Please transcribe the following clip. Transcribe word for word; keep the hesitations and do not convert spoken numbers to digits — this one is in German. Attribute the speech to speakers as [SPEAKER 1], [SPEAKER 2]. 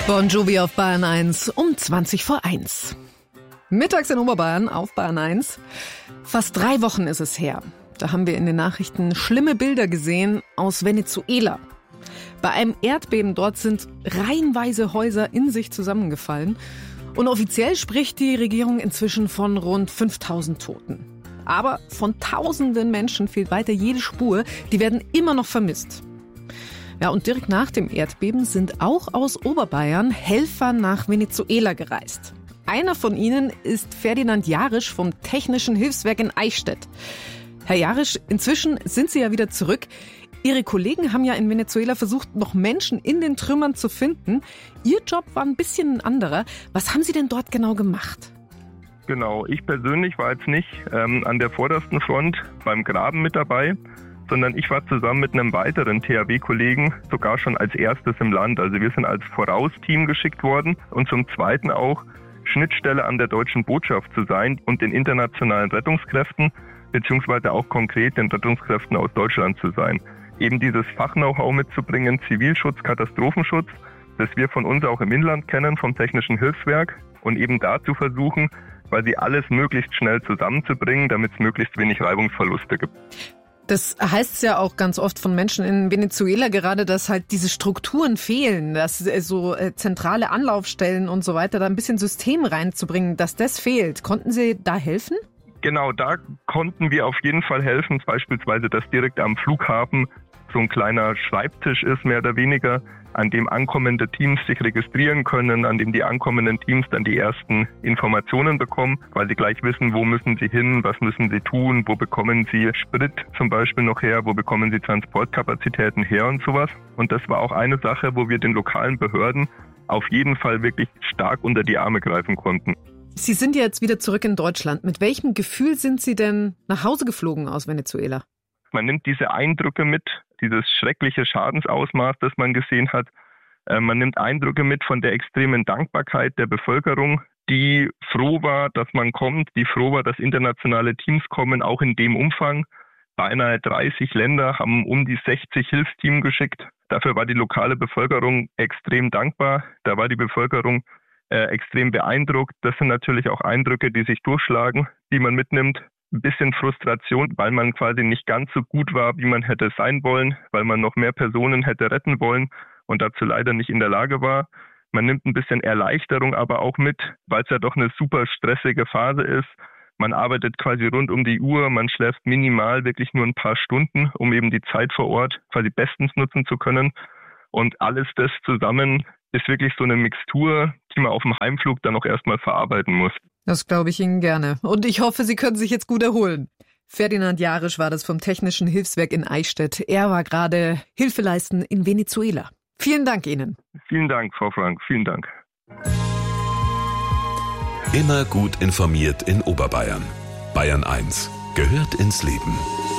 [SPEAKER 1] Bon Jovi auf Bayern eins um zwanzig vor eins. Mittags in Oberbayern auf Bayern eins. Fast drei Wochen ist es her. Da haben wir in den Nachrichten schlimme Bilder gesehen aus Venezuela. Bei einem Erdbeben dort sind reihenweise Häuser in sich zusammengefallen. Und offiziell spricht die Regierung inzwischen von rund fünftausend Toten. Aber von tausenden Menschen fehlt weiter jede Spur. Die werden immer noch vermisst. Ja, und direkt nach dem Erdbeben sind auch aus Oberbayern Helfer nach Venezuela gereist. Einer von ihnen ist Ferdinand Jarisch vom Technischen Hilfswerk in Eichstätt. Herr Jarisch, inzwischen sind Sie ja wieder zurück. Ihre Kollegen haben ja in Venezuela versucht, noch Menschen in den Trümmern zu finden. Ihr Job war ein bisschen ein anderer. Was haben Sie denn dort genau gemacht?
[SPEAKER 2] Genau, ich persönlich war jetzt nicht ähm, an der vordersten Front beim Graben mit dabei, sondern ich war zusammen mit einem weiteren T H W-Kollegen sogar schon als erstes im Land. Also wir sind als Vorausteam geschickt worden und zum Zweiten auch Schnittstelle an der deutschen Botschaft zu sein und den internationalen Rettungskräften beziehungsweise auch konkret den Rettungskräften aus Deutschland zu sein. Eben dieses Fach-Know-how mitzubringen, Zivilschutz, Katastrophenschutz, das wir von uns auch im Inland kennen, vom Technischen Hilfswerk und eben dazu versuchen, weil sie alles möglichst schnell zusammenzubringen, damit es möglichst wenig Reibungsverluste gibt.
[SPEAKER 1] Das heißt ja auch ganz oft von Menschen in Venezuela gerade, dass halt diese Strukturen fehlen, dass so zentrale Anlaufstellen und so weiter, da ein bisschen System reinzubringen, dass das fehlt. Konnten Sie da helfen?
[SPEAKER 2] Genau, da konnten wir auf jeden Fall helfen, beispielsweise, dass direkt am Flughafen so ein kleiner Schreibtisch ist, mehr oder weniger, an dem ankommende Teams sich registrieren können, an dem die ankommenden Teams dann die ersten Informationen bekommen, weil sie gleich wissen, wo müssen sie hin, was müssen sie tun, wo bekommen sie Sprit zum Beispiel noch her, wo bekommen sie Transportkapazitäten her und sowas. Und das war auch eine Sache, wo wir den lokalen Behörden auf jeden Fall wirklich stark unter die Arme greifen konnten.
[SPEAKER 1] Sie sind jetzt wieder zurück in Deutschland. Mit welchem Gefühl sind Sie denn nach Hause geflogen aus Venezuela?
[SPEAKER 2] Man nimmt diese Eindrücke mit, dieses schreckliche Schadensausmaß, das man gesehen hat. Man nimmt Eindrücke mit von der extremen Dankbarkeit der Bevölkerung, die froh war, dass man kommt, die froh war, dass internationale Teams kommen, auch in dem Umfang. Beinahe dreißig Länder haben um die sechzig Hilfsteams geschickt. Dafür war die lokale Bevölkerung extrem dankbar. Da war die Bevölkerung äh, extrem beeindruckt. Das sind natürlich auch Eindrücke, die sich durchschlagen, die man mitnimmt. Ein bisschen Frustration, weil man quasi nicht ganz so gut war, wie man hätte sein wollen, weil man noch mehr Personen hätte retten wollen und dazu leider nicht in der Lage war. Man nimmt ein bisschen Erleichterung aber auch mit, weil es ja doch eine super stressige Phase ist. Man arbeitet quasi rund um die Uhr, man schläft minimal wirklich nur ein paar Stunden, um eben die Zeit vor Ort quasi bestens nutzen zu können. Und alles das zusammen ist wirklich so eine Mixtur, die man auf dem Heimflug dann auch erstmal verarbeiten muss.
[SPEAKER 1] Das glaube ich Ihnen gerne. Und ich hoffe, Sie können sich jetzt gut erholen. Ferdinand Jarisch war das vom Technischen Hilfswerk in Eichstätt. Er war gerade Hilfeleisten in Venezuela. Vielen Dank Ihnen.
[SPEAKER 2] Vielen Dank, Frau Frank. Vielen Dank.
[SPEAKER 3] Immer gut informiert in Oberbayern. Bayern eins gehört ins Leben.